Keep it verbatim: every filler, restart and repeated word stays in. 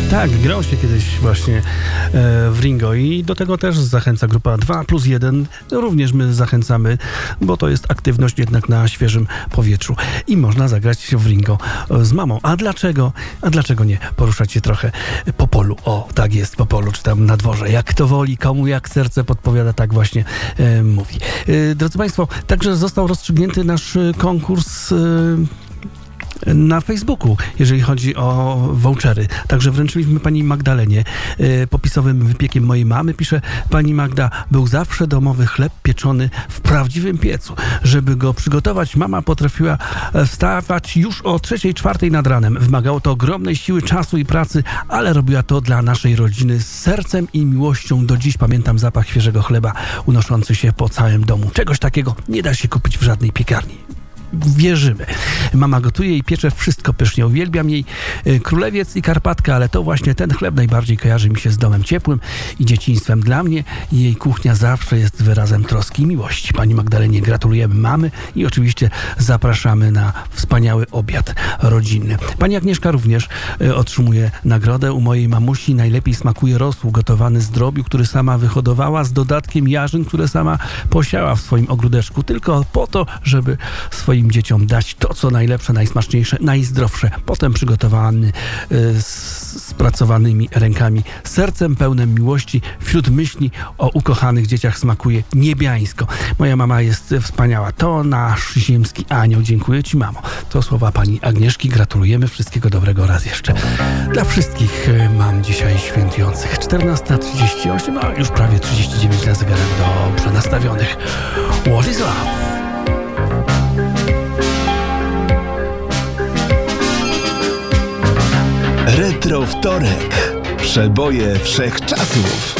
Tak, grał się kiedyś właśnie e, w Ringo i do tego też zachęca grupa dwa plus jeden. Również my zachęcamy, bo to jest aktywność jednak na świeżym powietrzu i można zagrać w Ringo z mamą. A dlaczego? A dlaczego nie poruszać się trochę po polu? O, tak jest, po polu, czy tam na dworze. Jak kto woli, komu jak serce podpowiada, tak właśnie e, mówi. E, drodzy Państwo, także został rozstrzygnięty nasz konkurs e, na Facebooku, jeżeli chodzi o vouchery. Także wręczyliśmy pani Magdalenie y, popisowym wypiekiem mojej mamy. Pisze pani Magda, był zawsze domowy chleb pieczony w prawdziwym piecu. Żeby go przygotować, mama potrafiła wstawać już o trzeciej, czwartej nad ranem. Wymagało to ogromnej siły, czasu i pracy, ale robiła to dla naszej rodziny z sercem i miłością. Do dziś pamiętam zapach świeżego chleba unoszący się po całym domu. Czegoś takiego nie da się kupić w żadnej piekarni. Wierzymy. Mama gotuje i piecze wszystko pysznie. Uwielbiam jej królewiec i karpatka, ale to właśnie ten chleb najbardziej kojarzy mi się z domem ciepłym i dzieciństwem. Dla mnie jej kuchnia zawsze jest wyrazem troski i miłości. Pani Magdalenie gratulujemy mamy i oczywiście zapraszamy na wspaniały obiad rodzinny. Pani Agnieszka również otrzymuje nagrodę. U mojej mamusi najlepiej smakuje rosół gotowany z drobiu, który sama wyhodowała, z dodatkiem jarzyn, które sama posiała w swoim ogródeczku, tylko po to, żeby swoim dzieciom dać to, co najlepsze, najsmaczniejsze, najzdrowsze. Potem przygotowany y, z spracowanymi rękami, sercem pełnym miłości, wśród myśli o ukochanych dzieciach smakuje niebiańsko. Moja mama jest wspaniała. To nasz ziemski anioł. Dziękuję ci, mamo. To słowa pani Agnieszki. Gratulujemy. Wszystkiego dobrego raz jeszcze. Dla wszystkich y, mam dzisiaj świętujących. czternasta trzydzieści osiem, a już prawie trzydzieści dziewięć na zegarek do przenastawionych. What is love? Retro Wtorek. Przeboje wszechczasów.